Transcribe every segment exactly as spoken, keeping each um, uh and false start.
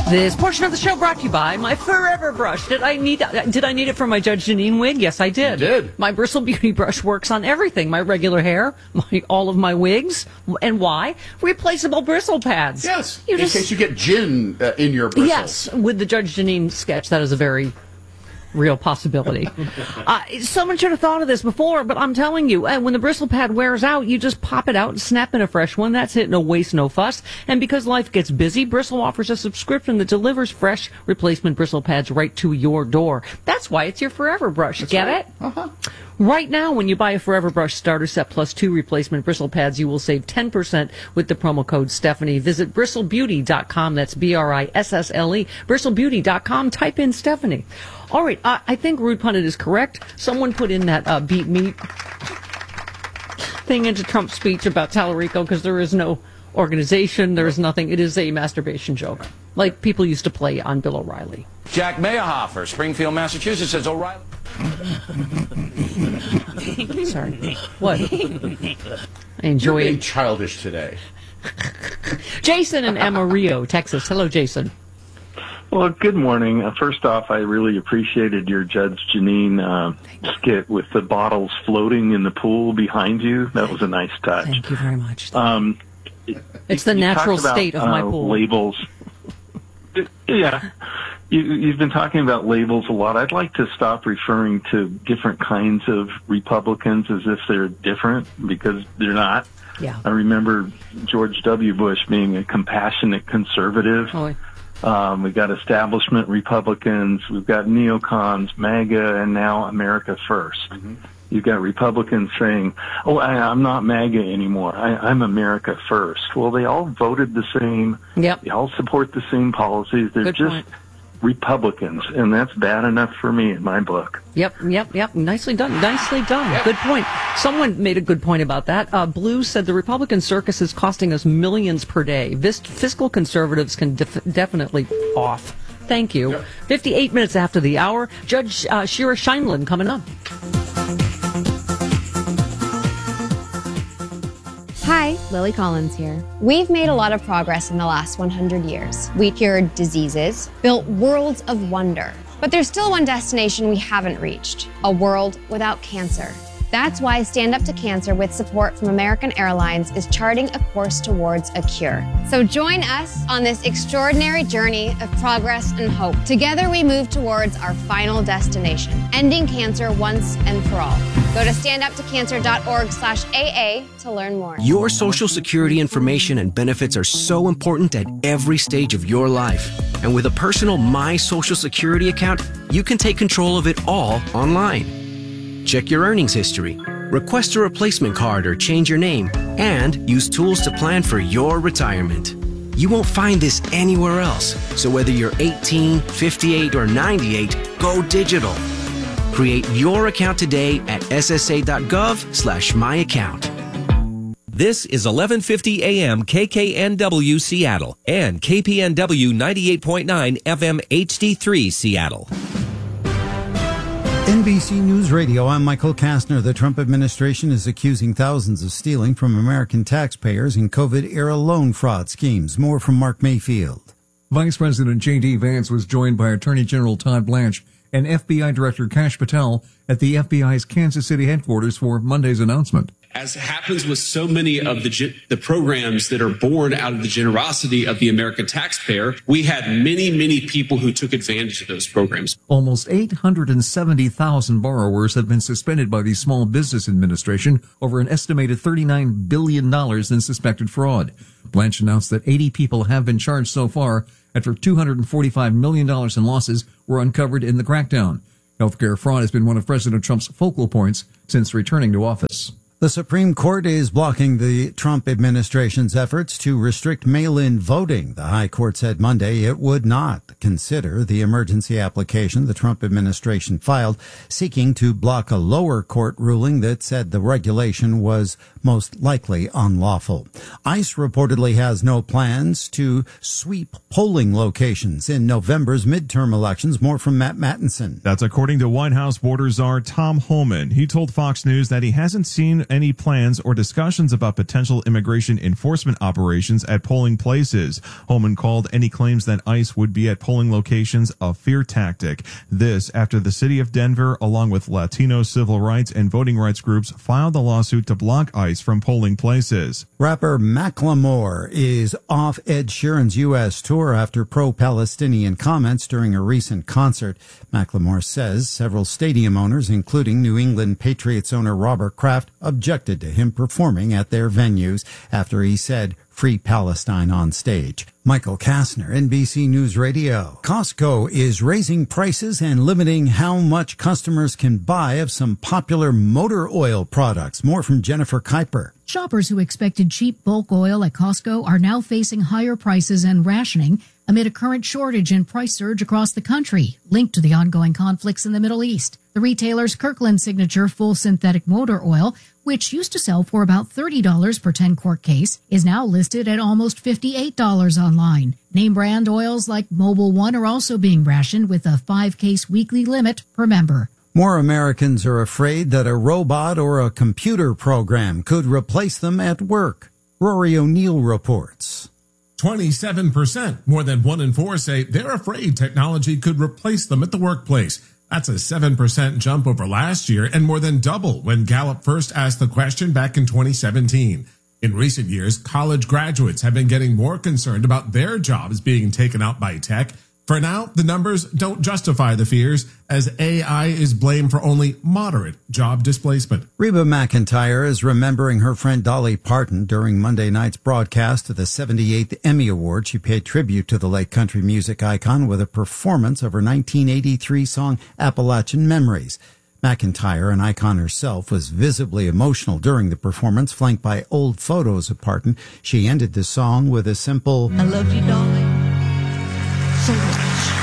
This portion of the show brought to you by my Forever Brush. Did I need Did I need it for my Judge Janine wig? Yes, I did. You did. My Bristle Beauty Brush works on everything. My regular hair, my, all of my wigs. And why? Replaceable bristle pads. Yes, you in just, case you get gin uh, in your bristles. Yes, with the Judge Janine sketch, that is a very real possibility. uh, someone should have thought of this before, but I'm telling you, uh, when the bristle pad wears out, you just pop it out and snap in a fresh one. That's it. No waste, no fuss. And because life gets busy, Bristle offers a subscription that delivers fresh replacement bristle pads right to your door. That's why it's your Forever Brush. That's Get right. it? Uh-huh. Right now, when you buy a Forever Brush starter set plus two replacement bristle pads, you will save ten percent with the promo code Stephanie. Visit bristle beauty dot com. That's B R I S S L E. bristle beauty dot com. Type in Stephanie. All right, uh, I think Rude Pundit is correct. Someone put in that uh, beat me thing into Trump's speech about Tallarico because there is no organization, there is nothing. It is a masturbation joke, like people used to play on Bill O'Reilly. Jack Mayhofer, Springfield, Massachusetts, says O'Reilly. Sorry. What? I enjoy You're being it. childish today. Jason in Amarillo, Texas. Hello, Jason. Well, good morning. Uh, first off, I really appreciated your Judge Janine uh, skit with the bottles floating in the pool behind you. That was a nice touch. Thank you very much. Um, it's the you natural talked about, state of my uh, pool. Labels. Yeah. You, you've been talking about labels a lot. I'd like to stop referring to different kinds of Republicans as if they're different, because they're not. Yeah. I remember George W. Bush being a compassionate conservative. Oh, Um, we've got establishment Republicans, we've got neocons, MAGA, and now America First. Mm-hmm. You've got Republicans saying, oh, I, I'm not MAGA anymore. I, I'm America First. Well, they all voted the same. Yep. They all support the same policies. They're Good just point. Republicans, and that's bad enough for me in my book. Yep, yep, yep. Nicely done. Nicely done. Yep. Good point. Someone made a good point about that. Uh, Blue said the Republican circus is costing us millions per day. Vis- fiscal conservatives can def- definitely off. Thank you. Yep. fifty-eight minutes after the hour, Judge uh, Shira Scheindlin coming up. Hi, Lily Collins here. We've made a lot of progress in the last one hundred years. We cured diseases, built worlds of wonder. But there's still one destination we haven't reached, a world without cancer. That's why Stand Up to Cancer, with support from American Airlines, is charting a course towards a cure. So join us on this extraordinary journey of progress and hope. Together we move towards our final destination, ending cancer once and for all. Go to stand up to cancer dot org slash A A to learn more. Your Social Security information and benefits are so important at every stage of your life. And with a personal My Social Security account, you can take control of it all online. Check your earnings history, request a replacement card or change your name, and use tools to plan for your retirement. You won't find this anywhere else, so whether you're eighteen, fifty-eight, or ninety-eight, go digital. Create your account today at S S A dot gov slash my account. This is eleven fifty A M K K N W Seattle and K P N W ninety-eight point nine F M H D three Seattle. N B C News Radio, I'm Michael Kastner. The Trump administration is accusing thousands of stealing from American taxpayers in COVID-era loan fraud schemes. More from Mark Mayfield. Vice President J D. Vance was joined by Attorney General Todd Blanche and F B I Director Kash Patel at the F B I's Kansas City headquarters for Monday's announcement. As happens with so many of the the programs that are born out of the generosity of the American taxpayer, we had many, many people who took advantage of those programs. Almost eight hundred seventy thousand borrowers have been suspended by the Small Business Administration over an estimated thirty-nine billion dollars in suspected fraud. Blanche announced that eighty people have been charged so far after two hundred forty-five million dollars in losses were uncovered in the crackdown. Healthcare fraud has been one of President Trump's focal points since returning to office. The Supreme Court is blocking the Trump administration's efforts to restrict mail-in voting. The High Court said Monday it would not consider the emergency application the Trump administration filed, seeking to block a lower court ruling that said the regulation was most likely unlawful. ICE reportedly has no plans to sweep polling locations in November's midterm elections. More from Matt Mattinson. That's according to White House border czar Tom Homan. He told Fox News that he hasn't seen any plans or discussions about potential immigration enforcement operations at polling places. Holman called any claims that ICE would be at polling locations a fear tactic. This after the city of Denver, along with Latino civil rights and voting rights groups, filed a lawsuit to block ICE from polling places. Rapper Macklemore is off Ed Sheeran's U S tour after pro-Palestinian comments during a recent concert. Macklemore says several stadium owners, including New England Patriots owner Robert Kraft, objected to him performing at their venues after he said, "Free Palestine" on stage. Michael Kastner, N B C News Radio. Costco is raising prices and limiting how much customers can buy of some popular motor oil products. More from Jennifer Kuiper. Shoppers who expected cheap bulk oil at Costco are now facing higher prices and rationing amid a current shortage and price surge across the country, linked to the ongoing conflicts in the Middle East. The retailer's Kirkland Signature full synthetic motor oil, which used to sell for about thirty dollars per ten-quart case, is now listed at almost fifty-eight dollars online. Name brand oils like Mobil One are also being rationed with a five-case weekly limit per member. More Americans are afraid that a robot or a computer program could replace them at work. Rory O'Neill reports. twenty-seven percent, more than one in four, say they're afraid technology could replace them at the workplace. That's a seven percent jump over last year and more than double when Gallup first asked the question back in twenty seventeen. In recent years, college graduates have been getting more concerned about their jobs being taken out by tech. For now, the numbers don't justify the fears, as A I is blamed for only moderate job displacement. Reba McEntire is remembering her friend Dolly Parton during Monday night's broadcast of the seventy-eighth Emmy Award. She paid tribute to the late country music icon with a performance of her nineteen eighty-three song Appalachian Memories. McEntire, an icon herself, was visibly emotional during the performance, flanked by old photos of Parton. She ended the song with a simple, "I love you, Dolly." So much.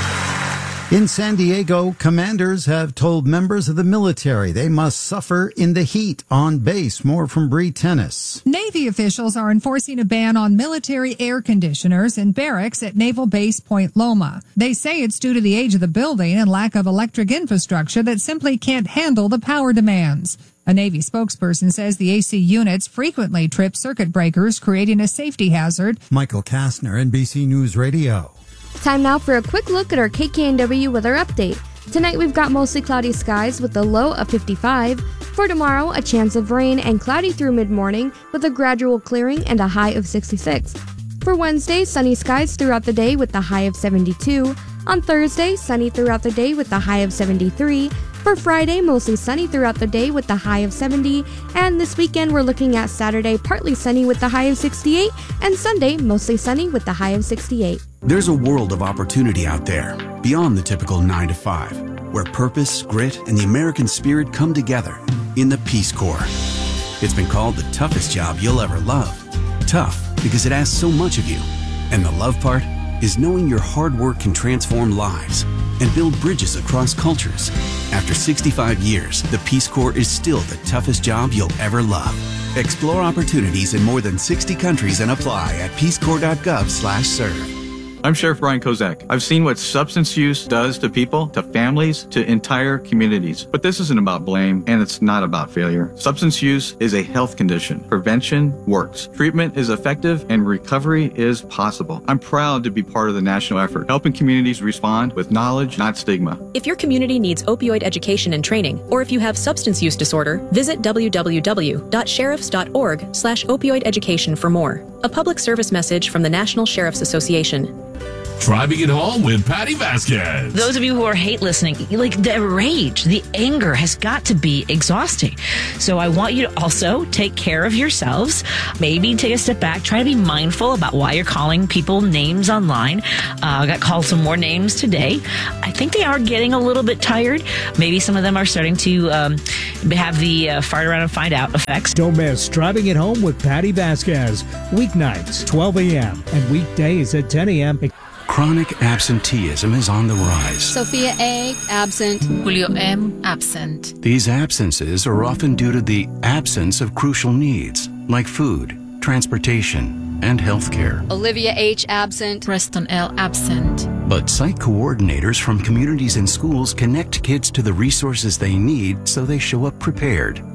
In San Diego, commanders have told members of the military they must suffer in the heat on base. More from Bree Tennis. Navy officials are enforcing a ban on military air conditioners in barracks at Naval Base Point Loma. They say it's due to the age of the building and lack of electric infrastructure that simply can't handle the power demands. A Navy spokesperson says the A C units frequently trip circuit breakers, creating a safety hazard. Michael Kastner, N B C News Radio. Time now for a quick look at our K K N W weather update. Tonight we've got mostly cloudy skies with a low of fifty-five. For tomorrow, a chance of rain and cloudy through mid-morning with a gradual clearing and a high of sixty-six. For Wednesday, sunny skies throughout the day with a high of seventy-two. On Thursday, sunny throughout the day with a high of seventy-three. For Friday, mostly sunny throughout the day with a high of seventy. And this weekend, we're looking at Saturday, partly sunny with a high of sixty-eight. And Sunday, mostly sunny with a high of sixty-eight. There's a world of opportunity out there, beyond the typical nine to five, where purpose, grit, and the American spirit come together in the Peace Corps. It's been called the toughest job you'll ever love. Tough because it asks so much of you. And the love part is knowing your hard work can transform lives and build bridges across cultures. After sixty-five years, the Peace Corps is still the toughest job you'll ever love. Explore opportunities in more than sixty countries and apply at peacecorps.gov slash serve. I'm Sheriff Brian Kozak. I've seen what substance use does to people, to families, to entire communities. But this isn't about blame, and it's not about failure. Substance use is a health condition. Prevention works. Treatment is effective, and recovery is possible. I'm proud to be part of the national effort, helping communities respond with knowledge, not stigma. If your community needs opioid education and training, or if you have substance use disorder, visit w w w dot sheriffs dot org slash opioid education for more. A public service message from the National Sheriff's Association. Driving it home with Patty Vasquez. Those of you who are hate listening, like the rage, the anger has got to be exhausting. So I want you to also take care of yourselves. Maybe take a step back. Try to be mindful about why you're calling people names online. Uh, I got called some more names today. I think they are getting a little bit tired. Maybe some of them are starting to um, have the uh, fart around and find out effects. Don't miss Driving It Home with Patty Vasquez. Weeknights, twelve a.m. and weekdays at ten a.m. Chronic absenteeism is on the rise. Sophia A. absent. Julio M. absent. These absences are often due to the absence of crucial needs like food, transportation, and health care. Olivia H. absent. Preston L. absent. But site coordinators from communities and schools connect kids to the resources they need so they show up prepared.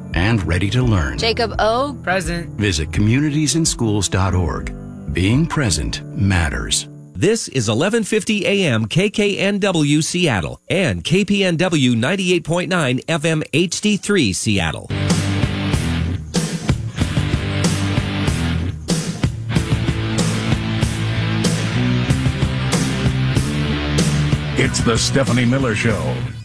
and ready to learn. Jacob O. Present. Visit communities in schools dot org. Being present matters. This is eleven fifty A M K K N W Seattle and K P N W ninety-eight point nine F M H D three Seattle. It's the Stephanie Miller Show.